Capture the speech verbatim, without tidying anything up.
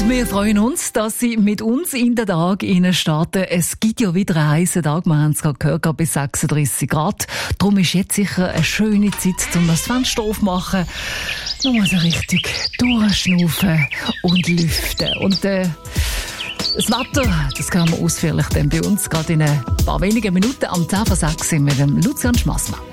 Und wir freuen uns, dass Sie mit uns in den Tag starten. Es gibt ja wieder einen heißen Tag. Wir haben es gerade gehört, bis sechsunddreissig Grad. Darum ist jetzt sicher eine schöne Zeit, um das Fenster aufzumachen. Nochmal so richtig durchschnaufen und lüften. Und äh, das Wetter, das hören wir ausführlich dann bei uns, gerade in ein paar wenigen Minuten am zehn vor sechs mit dem Lucian Schmassmann.